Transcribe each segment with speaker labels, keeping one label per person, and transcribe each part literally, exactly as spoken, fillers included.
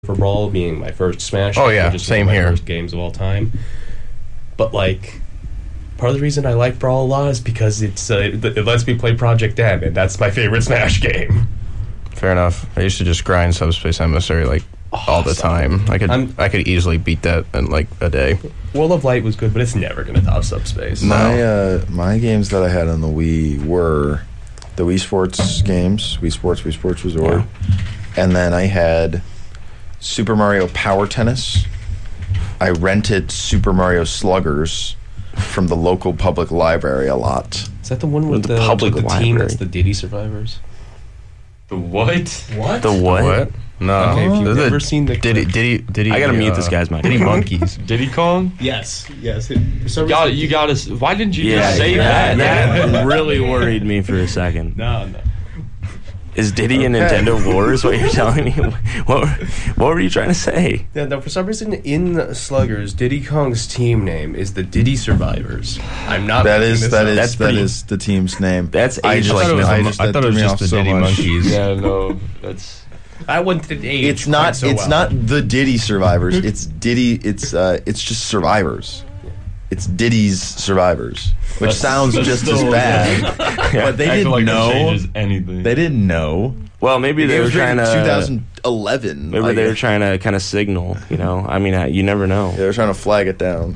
Speaker 1: for Brawl being my first Smash.
Speaker 2: Oh yeah,
Speaker 1: just
Speaker 2: same
Speaker 1: one of my
Speaker 2: here.
Speaker 1: First games of all time. But like, part of the reason I like Brawl a lot is because it's uh, it, it lets me play Project M, and that's my favorite Smash game.
Speaker 2: Fair enough. I used to just grind Subspace Emissary like oh, all the time. I could I'm, I could easily beat that in like a day.
Speaker 1: World of Light was good, but it's never gonna top Subspace.
Speaker 3: My uh, my games that I had on the Wii were the Wii Sports games, Wii Sports, Wii Sports Resort, yeah. And then I had Super Mario Power Tennis. I rented Super Mario Sluggers from the local public library a lot.
Speaker 1: Is that the one with, with the, the public with the team that's the Diddy Survivors?
Speaker 4: The what?
Speaker 1: What?
Speaker 5: The what?
Speaker 2: What? No.
Speaker 1: Okay, if you've
Speaker 2: the,
Speaker 1: never seen the
Speaker 2: Diddy, Diddy, Diddy.
Speaker 5: I gotta
Speaker 2: uh,
Speaker 5: mute this guy's mic.
Speaker 2: Diddy Monkeys.
Speaker 4: Diddy Kong?
Speaker 1: Yes, yes. It,
Speaker 4: you got you got to. Why didn't you
Speaker 5: yeah,
Speaker 4: just say
Speaker 5: yeah,
Speaker 4: that?
Speaker 5: That really worried me for a second.
Speaker 1: No, no.
Speaker 5: Is Diddy in Nintendo lore is what you're telling me? What, what were you trying to say?
Speaker 1: Yeah, no, for some reason in Sluggers, Diddy Kong's team name is the Diddy Survivors. I'm not
Speaker 3: That is that
Speaker 1: up.
Speaker 3: is
Speaker 5: That's
Speaker 3: that
Speaker 5: pretty,
Speaker 3: is the team's name.
Speaker 5: That's
Speaker 3: I
Speaker 5: age
Speaker 3: just,
Speaker 5: like
Speaker 2: I,
Speaker 3: I,
Speaker 2: I,
Speaker 3: just,
Speaker 2: I thought it was just the
Speaker 3: so
Speaker 2: Diddy
Speaker 3: much.
Speaker 2: Monkeys.
Speaker 4: Yeah, no, that's.
Speaker 1: I went to age.
Speaker 3: It's not.
Speaker 1: So
Speaker 3: it's
Speaker 1: well.
Speaker 3: not the Diddy Survivors. It's Diddy. It's uh. It's just Survivors. It's Diddy's Survivors, which
Speaker 4: That's,
Speaker 3: sounds
Speaker 4: that's
Speaker 3: just
Speaker 4: still,
Speaker 3: as bad. But they
Speaker 4: I
Speaker 3: didn't
Speaker 4: feel like
Speaker 3: know.
Speaker 4: That changes anything.
Speaker 3: They didn't know.
Speaker 5: Well, maybe they
Speaker 3: it
Speaker 5: were
Speaker 3: was
Speaker 5: trying to.
Speaker 3: twenty eleven.
Speaker 5: Maybe
Speaker 3: like,
Speaker 5: they were trying to kind of signal. You know, I mean, I, you never know.
Speaker 3: They were trying to flag it down.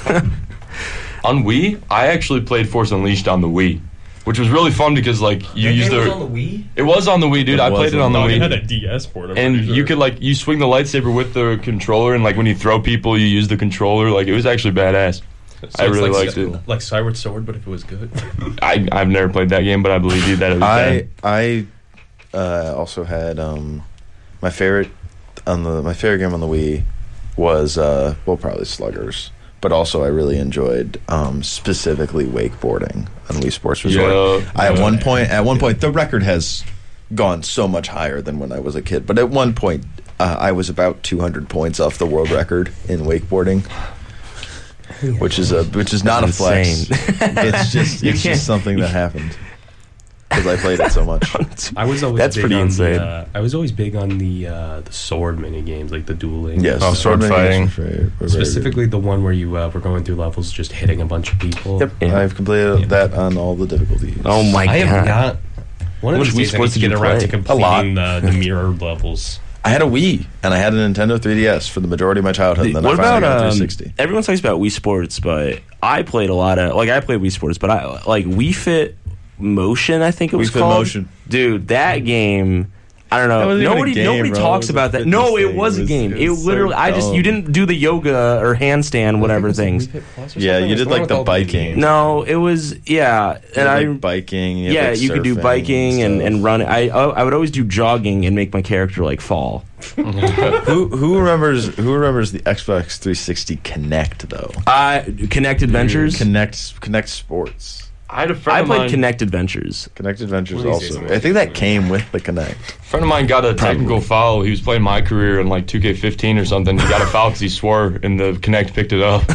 Speaker 4: On Wii, I actually played Force Unleashed on the Wii, which was really fun because like you
Speaker 1: That
Speaker 4: used
Speaker 1: game
Speaker 4: the.
Speaker 1: was on the Wii?
Speaker 4: It was on the Wii, dude.
Speaker 3: It
Speaker 4: I
Speaker 3: was
Speaker 4: played it on the
Speaker 1: No,
Speaker 4: Wii.
Speaker 1: you had a D S port. I'm
Speaker 4: And
Speaker 1: pretty
Speaker 4: you
Speaker 1: sure.
Speaker 4: could like you swing the lightsaber with the controller, and like when you throw people, you use the controller. Like it was actually badass.
Speaker 1: So
Speaker 4: I
Speaker 1: it's
Speaker 4: really
Speaker 1: like,
Speaker 4: liked it.
Speaker 1: Like Skyward Sword, but if it was good.
Speaker 4: I I've never played that game, but I believe you that it was
Speaker 3: I
Speaker 4: bad.
Speaker 3: I uh, also had um, my favorite on the my favorite game on the Wii was uh, well probably Sluggers, but also I really enjoyed um, specifically wakeboarding on Wii Sports Resort.
Speaker 4: Yeah.
Speaker 3: I at
Speaker 4: Yeah.
Speaker 3: one point at one point the record has gone so much higher than when I was a kid, but at one point uh, I was about two hundred points off the world record in wakeboarding. Which is a which is not
Speaker 5: That's
Speaker 3: a flex.
Speaker 5: insane.
Speaker 3: It's just
Speaker 5: You
Speaker 3: it's
Speaker 5: can't-
Speaker 3: just something that happened because I played it so much.
Speaker 1: I was always
Speaker 5: That's
Speaker 1: big
Speaker 5: pretty
Speaker 1: on
Speaker 5: insane.
Speaker 1: The, uh, I was always big on the uh, the sword mini games, like the dueling.
Speaker 3: Yes,
Speaker 2: Oh, sword
Speaker 3: mini
Speaker 2: fighting.
Speaker 3: games were very- were very
Speaker 1: Specifically, the one where you uh, were going through levels, just hitting a bunch of people.
Speaker 5: Yep.
Speaker 3: good.
Speaker 5: Yeah.
Speaker 3: I've completed
Speaker 1: Yeah.
Speaker 3: that on all the difficulties.
Speaker 5: Oh my
Speaker 1: I
Speaker 5: god!
Speaker 1: have not. One of
Speaker 5: Which
Speaker 1: these
Speaker 5: Wii
Speaker 1: days I need
Speaker 5: Sports
Speaker 1: to
Speaker 5: did
Speaker 1: get
Speaker 5: you
Speaker 1: around
Speaker 5: play?
Speaker 1: to
Speaker 3: A lot.
Speaker 1: completing the, the mirrored levels.
Speaker 3: I had a Wii and I had a Nintendo three D S for the majority of my childhood. And then
Speaker 5: What
Speaker 3: I finally
Speaker 5: about
Speaker 3: got a
Speaker 5: um,
Speaker 3: three sixty.
Speaker 5: everyone talks about Wii Sports, but I played a lot of like I played Wii Sports, but I like Wii Fit Motion. I think it was
Speaker 3: Wii Fit
Speaker 5: called.
Speaker 3: Motion.
Speaker 5: Dude, that game. I don't
Speaker 3: That
Speaker 5: know.
Speaker 3: wasn't even a
Speaker 5: Nobody,
Speaker 3: game,
Speaker 5: nobody
Speaker 3: bro. It
Speaker 5: talks
Speaker 3: was a
Speaker 5: about that.
Speaker 3: fitness
Speaker 5: No, it
Speaker 3: thing.
Speaker 5: was
Speaker 3: It
Speaker 5: a
Speaker 3: was-
Speaker 5: game.
Speaker 3: it
Speaker 5: It,
Speaker 3: was so
Speaker 5: literally. I just you
Speaker 3: dumb.
Speaker 5: didn't do the yoga or handstand, whatever things.
Speaker 3: Yeah, you did like the biking.
Speaker 5: No, it was yeah,
Speaker 3: You
Speaker 5: and
Speaker 3: had,
Speaker 5: I.
Speaker 3: like biking. You had,
Speaker 5: Yeah,
Speaker 3: like,
Speaker 5: you could do
Speaker 3: surfing
Speaker 5: biking and,
Speaker 3: stuff.
Speaker 5: and running. I oh, I would always do jogging and make my character like fall.
Speaker 3: who who remembers who remembers the Xbox three sixty Connect though?
Speaker 5: Uh, Connect Adventures.
Speaker 3: Connect Connect Sports.
Speaker 4: I had a friend
Speaker 5: I
Speaker 4: of
Speaker 5: played
Speaker 4: mine.
Speaker 5: Connect Adventures.
Speaker 3: Connect Adventures
Speaker 1: What do you say,
Speaker 3: also.
Speaker 1: Sam?
Speaker 3: I think that came with the Connect.
Speaker 4: A friend of mine got a technical foul. He was playing my career in like two K fifteen or something. He got a foul because he swore, and the Connect picked it up.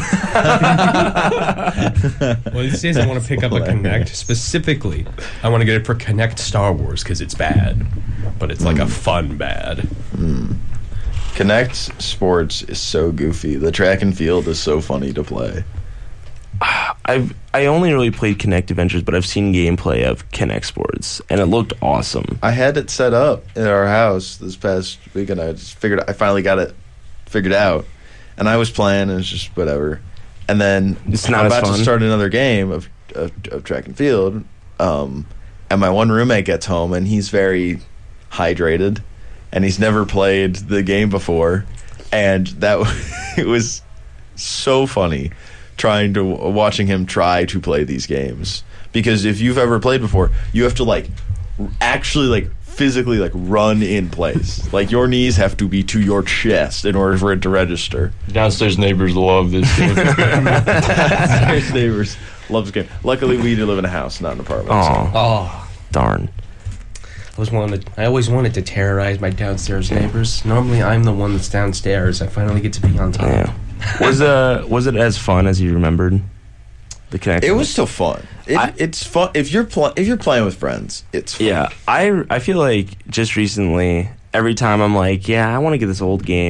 Speaker 1: Well, these days I want to pick up a Connect. Specifically, I want to get it for Connect Star Wars because it's bad, but it's like a fun bad.
Speaker 3: Connect Sports is so goofy. The track and field is so funny to play.
Speaker 5: I've I only really played Connect Adventures, but I've seen gameplay of Connect Sports, and it looked awesome.
Speaker 3: I had it set up in our house this past weekend. I just figured I finally got it figured out, and I was playing, and it's just whatever. And then
Speaker 5: It's not
Speaker 3: I'm
Speaker 5: as
Speaker 3: about
Speaker 5: fun.
Speaker 3: to start another game of of, of track and field, um, and my one roommate gets home, and he's very hydrated, and he's never played the game before, and that it was so funny trying to watching him try to play these games, because if you've ever played before, you have to like actually like physically like run in place. Like your knees have to be to your chest in order for it to register.
Speaker 4: Downstairs neighbors love this game.
Speaker 3: Downstairs neighbors love this game. Luckily, we do live in a house, not an apartment.
Speaker 5: Oh,
Speaker 1: Oh,
Speaker 5: darn.
Speaker 1: I always wanted. I always wanted to terrorize my downstairs neighbors. Normally, I'm the one that's downstairs. I finally get to be on top.
Speaker 5: Yeah. Was uh was it as fun as you remembered? The Connect.
Speaker 3: It was still fun. It,
Speaker 5: I-
Speaker 3: it's fun if you're pl- if you're playing with friends. It's fun.
Speaker 5: Yeah, I I feel like just recently every time I'm like, yeah, I want to get this old game.